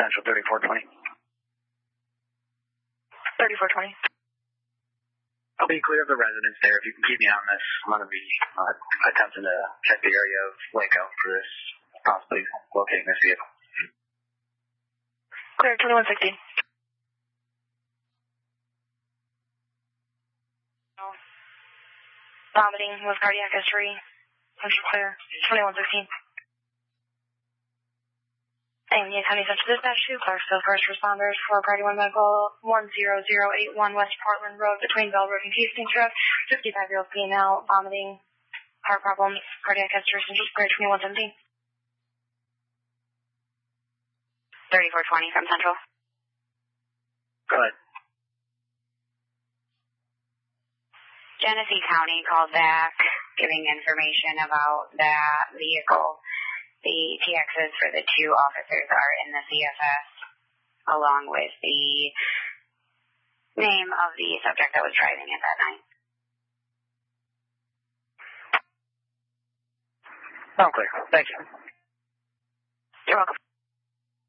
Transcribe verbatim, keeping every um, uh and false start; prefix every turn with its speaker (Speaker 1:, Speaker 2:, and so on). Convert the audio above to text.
Speaker 1: Central thirty-four twenty.
Speaker 2: thirty-four twenty.
Speaker 1: I'll be clear of the residents there. If you can keep me on this, I'm going to be uh, attempting to check the area of Waco for this, possibly locating this vehicle.
Speaker 2: Clear, twenty-one sixteen. Vomiting with cardiac history. Central clear, twenty-one sixteen. And Union County Central Dispatch to Clarksville First Responders for Priority one Medical one zero zero eight one West Portland Road between Bell Road and Hastings Road. fifty-five-year-old female, vomiting, heart problems, cardiac history, Central Square, twenty-one seventeen. thirty-four twenty from Central.
Speaker 1: Go ahead.
Speaker 3: Genesee County called back, giving information about that vehicle. The T Xs for the two officers are in the C F S, along with the name of the subject that was driving it that night.
Speaker 1: Oh, clear. Thank you.
Speaker 2: You're welcome.